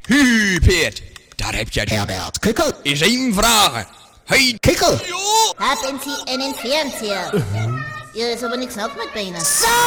Peert, daar heb jij Herbert Kikkel. Is één vragen. Hey, Kikkel. Haben Sie einen Fernseher? Ja, ist aber nichts gesagt mit Beinen. So.